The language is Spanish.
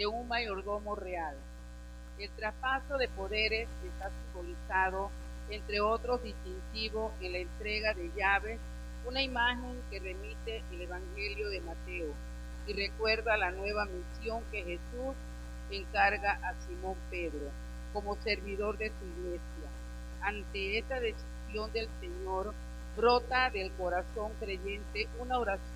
de un mayordomo real. El traspaso de poderes está simbolizado, entre otros distintivos, en la entrega de llaves, una imagen que remite el Evangelio de Mateo y recuerda la nueva misión que Jesús encarga a Simón Pedro como servidor de su iglesia. Ante esta decisión del Señor, brota del corazón creyente una oración